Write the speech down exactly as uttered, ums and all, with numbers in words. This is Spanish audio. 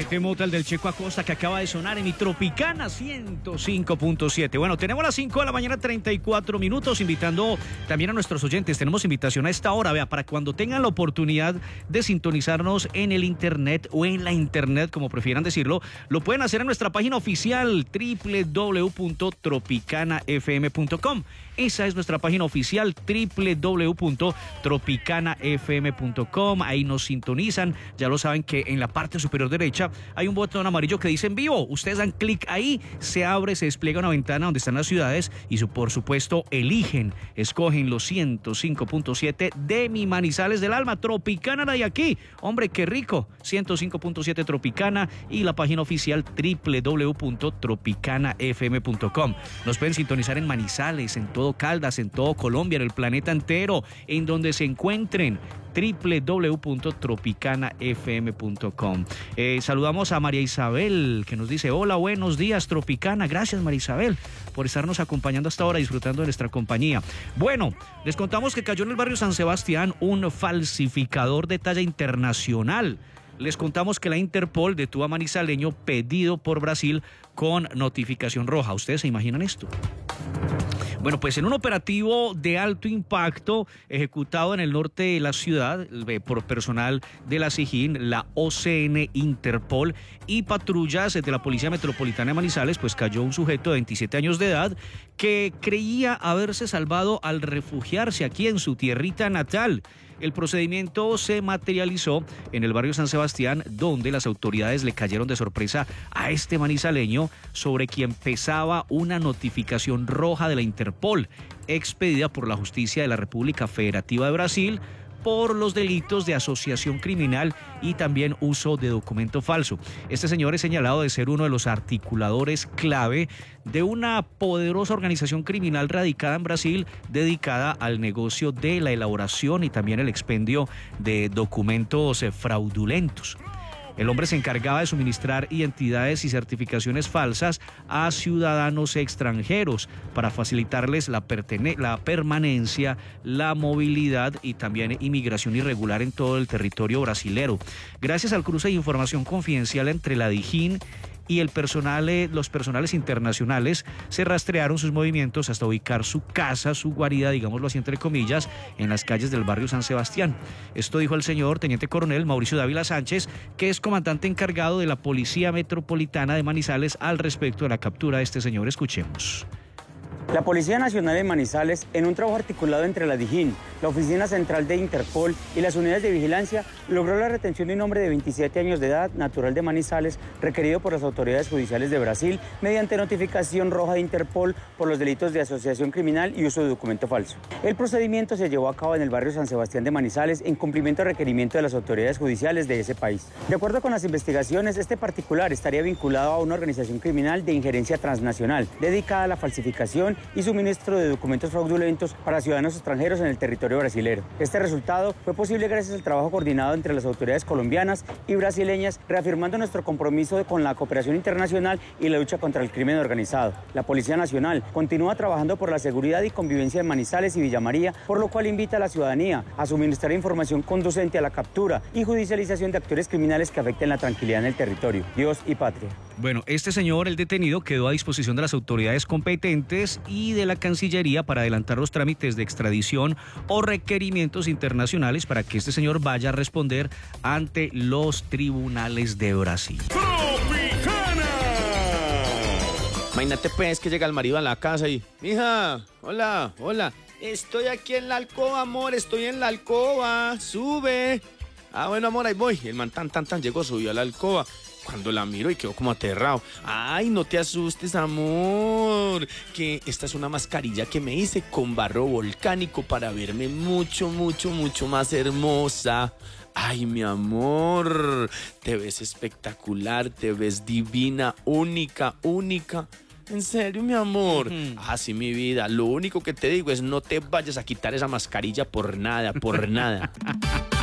Qué mota el del Checo Acosta que acaba de sonar en mi Tropicana ciento cinco punto siete. Bueno, tenemos las cinco de la mañana, treinta y cuatro minutos, invitando también a nuestros oyentes. Tenemos invitación a esta hora, vea, para cuando tengan la oportunidad de sintonizarnos en el internet o en la internet, como prefieran decirlo, lo pueden hacer en nuestra página oficial doble u doble u doble u punto tropicana f m punto com. Esa es nuestra página oficial doble u doble u doble u punto tropicana f m punto com. Ahí nos sintonizan. Ya lo saben que en la parte superior derecha hay un botón amarillo que dice en vivo. Ustedes dan clic ahí, se abre, se despliega una ventana donde están las ciudades y su, por supuesto eligen, escogen los ciento cinco punto siete de mi Manizales del Alma. Tropicana la de aquí. Hombre, qué rico. ciento cinco punto siete Tropicana y la página oficial doble u doble u doble u punto tropicana f m punto com. Nos pueden sintonizar en Manizales, en todo Caldas, en todo Colombia, en el planeta entero, en donde se encuentren. doble u doble u doble u punto tropicana f m punto com. Eh, saludamos a María Isabel, que nos dice: hola, buenos días, Tropicana. Gracias, María Isabel, por estarnos acompañando hasta ahora, disfrutando de nuestra compañía. Bueno, les contamos que cayó en el barrio San Sebastián un falsificador de talla internacional. Les contamos que la Interpol detuvo a manizaleño pedido por Brasil con notificación roja. ¿Ustedes se imaginan esto? Bueno, pues en un operativo de alto impacto ejecutado en el norte de la ciudad por personal de la SIJIN, la O C N, Interpol y patrullas de la Policía Metropolitana de Manizales, pues cayó un sujeto de veintisiete años de edad que creía haberse salvado al refugiarse aquí en su tierrita natal. El procedimiento se materializó en el barrio San Sebastián, donde las autoridades le cayeron de sorpresa a este manizaleño, sobre quien pesaba una notificación roja de la Interpol, expedida por la Justicia de la República Federativa de Brasil, por los delitos de asociación criminal y también uso de documento falso. Este señor es señalado de ser uno de los articuladores clave de una poderosa organización criminal radicada en Brasil, dedicada al negocio de la elaboración y también el expendio de documentos fraudulentos. El hombre se encargaba de suministrar identidades y certificaciones falsas a ciudadanos extranjeros para facilitarles la, pertene- la permanencia, la movilidad y también inmigración irregular en todo el territorio brasilero. Gracias al cruce de información confidencial entre la DIJÍN y el personal, eh, los personales internacionales, se rastrearon sus movimientos hasta ubicar su casa, su guarida, digámoslo así entre comillas, en las calles del barrio San Sebastián. Esto dijo el señor teniente coronel Mauricio Dávila Sánchez, que es comandante encargado de la Policía Metropolitana de Manizales, al respecto de la captura de este señor. Escuchemos. La Policía Nacional de Manizales, en un trabajo articulado entre la DIJÍN, la Oficina Central de Interpol y las unidades de vigilancia, logró la retención de un hombre de veintisiete años de edad, natural de Manizales, requerido por las autoridades judiciales de Brasil mediante notificación roja de Interpol por los delitos de asociación criminal y uso de documento falso. El procedimiento se llevó a cabo en el barrio San Sebastián de Manizales en cumplimiento al requerimiento de las autoridades judiciales de ese país. De acuerdo con las investigaciones, este particular estaría vinculado a una organización criminal de injerencia transnacional dedicada a la falsificación y suministro de documentos fraudulentos para ciudadanos extranjeros en el territorio brasilero. Este resultado fue posible gracias al trabajo coordinado entre las autoridades colombianas y brasileñas, reafirmando nuestro compromiso con la cooperación internacional y la lucha contra el crimen organizado. La Policía Nacional continúa trabajando por la seguridad y convivencia de Manizales y Villa María, por lo cual invita a la ciudadanía a suministrar información conducente a la captura y judicialización de actores criminales que afecten la tranquilidad en el territorio. Dios y patria. Bueno, este señor, el detenido, quedó a disposición de las autoridades competentes y de la Cancillería para adelantar los trámites de extradición o requerimientos internacionales para que este señor vaya a responder ante los tribunales de Brasil. ¡Tropicana! Imagínate pues que llega el marido a la casa y: mija, hola, hola, estoy aquí en la alcoba, amor, estoy en la alcoba, sube. Ah, bueno, amor, ahí voy. El man tan, tan, tan llegó, subió a la alcoba. Cuando la miro y quedó como aterrado. Ay, no te asustes, amor, que esta es una mascarilla que me hice con barro volcánico para verme mucho, mucho, mucho más hermosa. Ay, mi amor, te ves espectacular, te ves divina, única, única. En serio, mi amor. Uh-huh. Ah, sí, mi vida. Lo único que te digo es no te vayas a quitar esa mascarilla por nada, por nada.